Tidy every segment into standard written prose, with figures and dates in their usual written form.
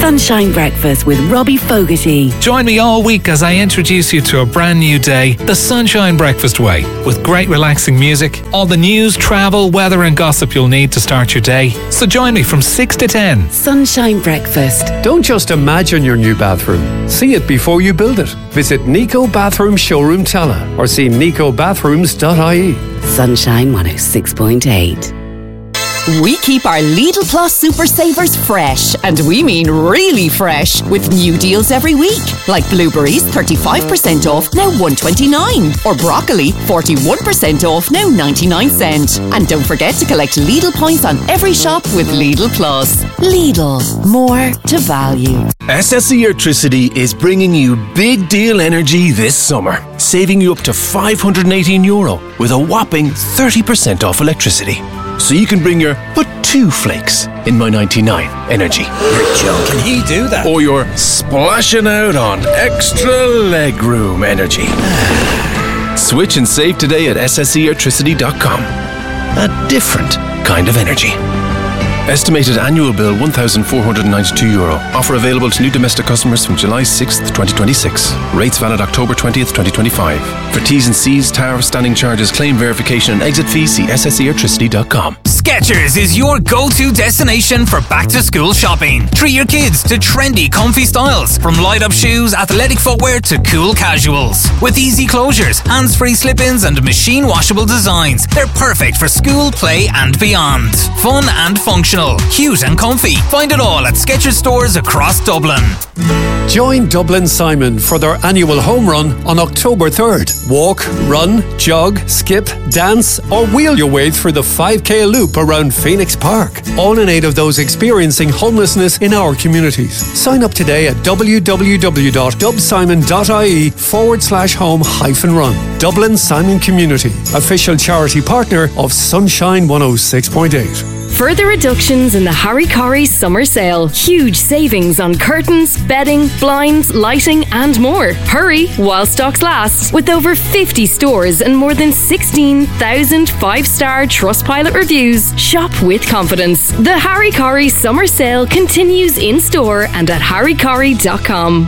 Sunshine Breakfast with Robbie Fogarty. Join me all week as I introduce you to a brand new day, the Sunshine Breakfast way, with great relaxing music, all the news, travel, weather and gossip you'll need to start your day. So join me from 6 to 10. Sunshine Breakfast. Don't just imagine your new bathroom. See it before you build it. Visit Nico Bathroom Showroom Tala or see nicobathrooms.ie. Sunshine 106.8. We keep our Lidl Plus Super Savers fresh, and we mean really fresh, with new deals every week. Like blueberries, 35% off, now $1.29. Or broccoli, 41% off, now 99 cents. And don't forget to collect Lidl points on every shop with Lidl Plus. Lidl, more to value. SSE Electricity is bringing you big deal energy this summer, saving you up to €518 with a whopping 30% off electricity. So you can bring your but 2 flakes in my 99 energy. You're joking, he do that? Or you're splashing out on extra legroom energy. Switch and save today at sseelectricity.com. A different kind of energy. Estimated annual bill €1,492. Offer available to new domestic customers from July 6th, 2026. Rates valid October 20th, 2025. For T's and C's, tariff, standing charges, claim verification and exit fees, see sseelectricity.com. Skechers is your go-to destination for back-to-school shopping. Treat your kids to trendy, comfy styles, from light-up shoes, athletic footwear to cool casuals. With easy closures, hands-free slip-ins and machine-washable designs, they're perfect for school, play and beyond. Fun and functional, cute and comfy. Find it all at Skechers stores across Dublin. Join Dublin Simon for their annual home run on October 3rd. Walk, run, jog, skip, dance or wheel your way through the 5K loop around Phoenix Park. All in aid of those experiencing homelessness in our communities. Sign up today at www.dubsimon.ie/home-run. Dublin Simon Community, official charity partner of Sunshine 106.8. Further reductions in the Harry Corrie summer sale. Huge savings on curtains, bedding, blinds, lighting and more. Hurry while stocks last. With over 50 stores and more than 16,000 5-star Trustpilot reviews, shop with confidence. The Harry Corrie summer sale continues in store and at harrycorrie.com.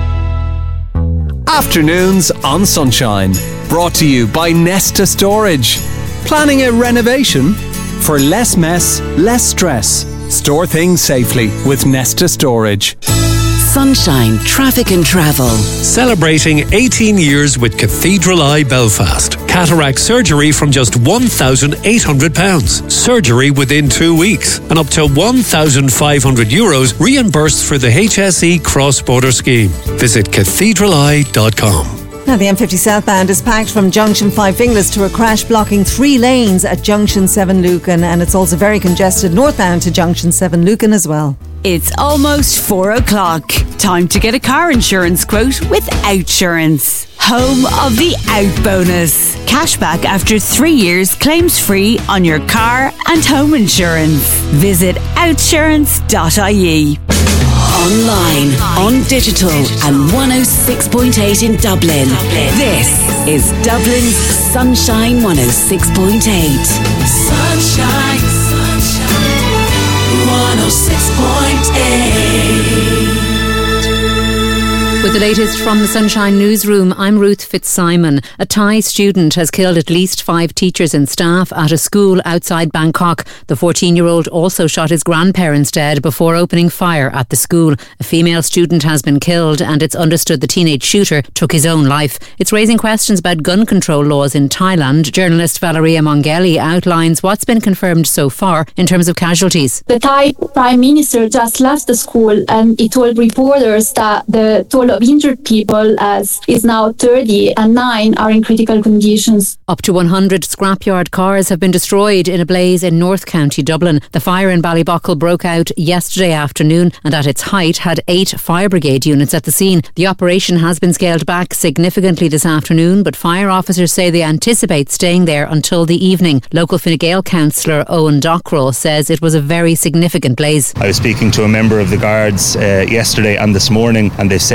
Afternoons on Sunshine. Brought to you by Nesta Storage. Planning a renovation? For less mess, less stress. Store things safely with Nesta Storage. Sunshine Traffic and Travel. Celebrating 18 years with Cathedral Eye Belfast. Cataract surgery from just £1,800. Surgery within 2 weeks. And up to €1,500 reimbursed for the HSE cross-border scheme. Visit cathedraleye.com. Now, the M50 southbound is packed from Junction 5 Finglas to a crash blocking 3 lanes at Junction 7 Lucan, and it's also very congested northbound to Junction 7 Lucan as well. It's almost 4 o'clock. Time to get a car insurance quote with Outsurance. Home of the Out Bonus. Cashback after 3 years, claims free on your car and home insurance. Visit outsurance.ie. Online, on digital and 106.8 in Dublin. This is Dublin's Sunshine 106.8. Sunshine, sunshine, 106.8. With the latest from the Sunshine Newsroom, I'm Ruth Fitzsimon. A Thai student has killed at least 5 teachers and staff at a school outside Bangkok. The 14-year-old also shot his grandparents dead before opening fire at the school. A female student has been killed and it's understood the teenage shooter took his own life. It's raising questions about gun control laws in Thailand. Journalist Valeria Mongeli outlines what's been confirmed so far in terms of casualties. The Thai Prime Minister just left the school and he told reporters that the total of injured people is now 30 and 9 are in critical conditions. Up to 100 scrapyard cars have been destroyed in a blaze in North County Dublin. The fire in Ballybuckle broke out yesterday afternoon and at its height had 8 fire brigade units at the scene. The operation has been scaled back significantly this afternoon, but fire officers say they anticipate staying there until the evening. Local Fine Gael councillor Owen Dockrell says it was a very significant blaze. I was speaking to a member of the guards yesterday and this morning, and they said it's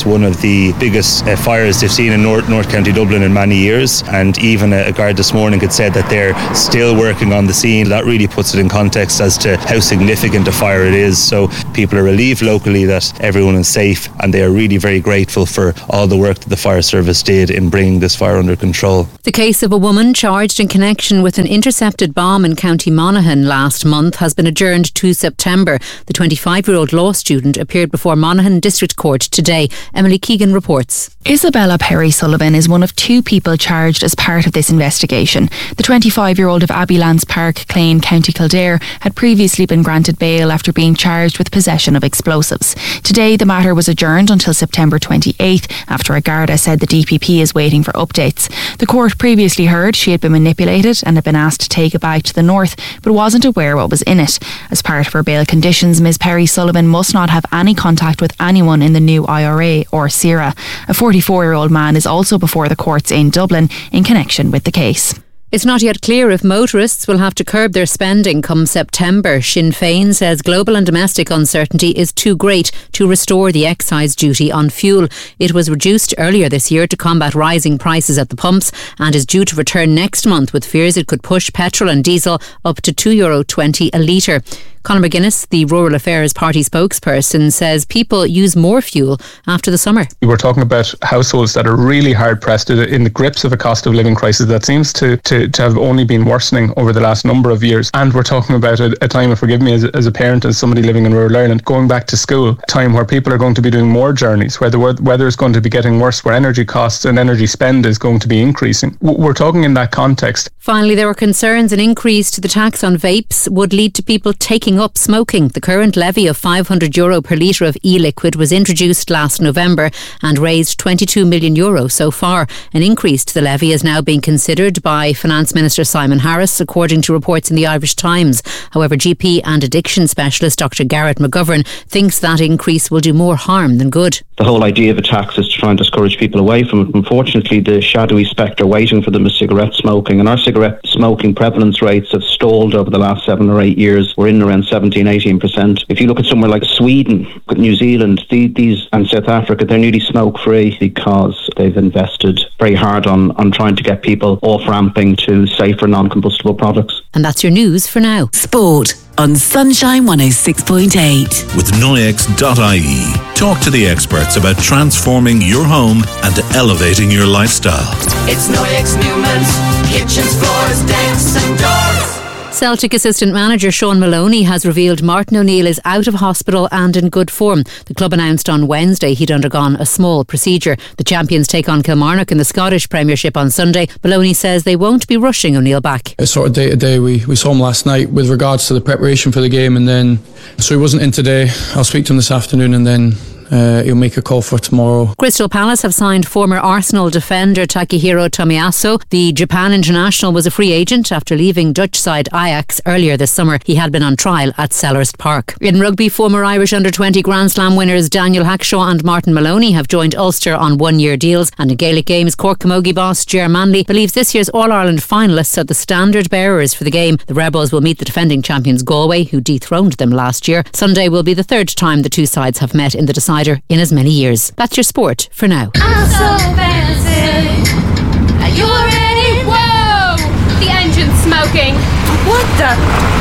one of the biggest fires they've seen in North County Dublin in many years, and even a guard this morning had said that they're still working on the scene. That really puts it in context as to how significant a fire it is. So people are relieved locally that everyone is safe, and they are really very grateful for all the work that the fire service did in bringing this fire under control. The case of a woman charged in connection with an intercepted bomb in County Monaghan last month has been adjourned to September. The 25-year-old law student appeared before Monaghan District Court today. Emily Keegan reports. Isabella Perry Sullivan is one of 2 people charged as part of this investigation. The 25-year-old of Abbeylands Park, Clane, County Kildare, had previously been granted bail after being charged with possession of explosives. Today, the matter was adjourned until September 28th after a Garda said the DPP is waiting for updates. The court previously heard she had been manipulated and had been asked to take a bike to the north, but wasn't aware what was in it. As part of her bail conditions, Ms Perry Sullivan must not have any contact with anyone in the new IRA or SERA. A 44-year-old man is also before the courts in Dublin in connection with the case. It's not yet clear if motorists will have to curb their spending come September. Sinn Féin says global and domestic uncertainty is too great to restore the excise duty on fuel. It was reduced earlier this year to combat rising prices at the pumps and is due to return next month, with fears it could push petrol and diesel up to €2.20 a litre. Conor McGuinness, the Rural Affairs Party spokesperson, says people use more fuel after the summer. We're talking about households that are really hard pressed in the grips of a cost of living crisis that seems to have only been worsening over the last number of years. And we're talking about a time, forgive me, as a parent and somebody living in rural Ireland, going back to school, a time where people are going to be doing more journeys, where the weather is going to be getting worse, where energy costs and energy spend is going to be increasing. We're talking in that context. Finally, there were concerns an increase to the tax on vapes would lead to people taking up smoking. The current levy of €500 per litre of e-liquid was introduced last November and raised €22 million so far. An increase to the levy is now being considered by Finance Minister Simon Harris, according to reports in the Irish Times. However, GP and addiction specialist Dr Garrett McGovern thinks that increase will do more harm than good. The whole idea of a tax is to try and discourage people away from it. Unfortunately, the shadowy spectre waiting for them is cigarette smoking, and our cigarette smoking prevalence rates have stalled over the last 7 or 8 years. We're in around 17-18%. If you look at somewhere like Sweden, New Zealand, these and South Africa, they're nearly smoke-free because they've invested very hard on trying to get people off-ramping to safer non-combustible products. And that's your news for now. Sport on Sunshine 106.8. With Noyex.ie. Talk to the experts about transforming your home and elevating your lifestyle. It's Noyex Newman's kitchens, floors, decks and doors. Celtic assistant manager Sean Maloney has revealed Martin O'Neill is out of hospital and in good form. The club announced on Wednesday he'd undergone a small procedure. The champions take on Kilmarnock in the Scottish Premiership on Sunday. Maloney says they won't be rushing O'Neill back. It's sort of day to day. We saw him last night with regards to the preparation for the game, and then so he wasn't in today. I'll speak to him this afternoon, and then he'll make a call for tomorrow. Crystal Palace have signed former Arsenal defender Takehiro Tomiyasu. The Japan international was a free agent after leaving Dutch side Ajax earlier this summer. He had been on trial at Selhurst Park. In rugby, former Irish under-20 Grand Slam winners Daniel Hackshaw and Martin Maloney have joined Ulster on one-year deals. And in Gaelic games, Cork Camogie boss Ger Manley believes this year's All-Ireland finalists are the standard bearers for the game. The Rebels will meet the defending champions Galway, who dethroned them last year. Sunday will be the third time the two sides have met in the decider in as many years. That's your sport for now. I'm so fancy. Are you ready? Whoa! The engine's smoking. What the?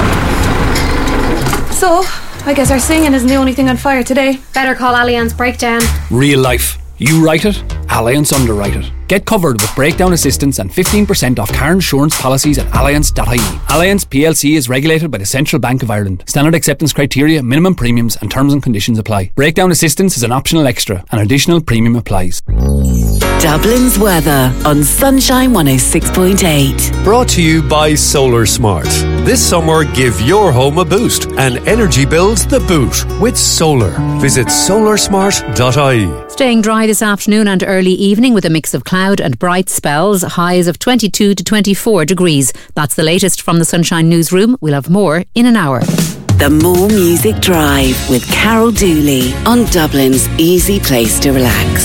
So, I guess our singing isn't the only thing on fire today. Better call Allianz Breakdown. Real life. You write it, Allianz underwrite it. Get covered with breakdown assistance and 15% off car insurance policies at allianz.ie. Allianz PLC is regulated by the Central Bank of Ireland. Standard acceptance criteria, minimum premiums and terms and conditions apply. Breakdown assistance is an optional extra. An additional premium applies. Dublin's weather on Sunshine 106.8. Brought to you by Solar Smart. This summer, give your home a boost and energy bills the boot with solar. Visit solarsmart.ie. Staying dry this afternoon and early evening with a mix of cloud and bright spells, highs of 22 to 24 degrees. That's the latest from the Sunshine Newsroom. We'll have more in an hour. The More Music Drive with Carol Dooley on Dublin's easy place to relax.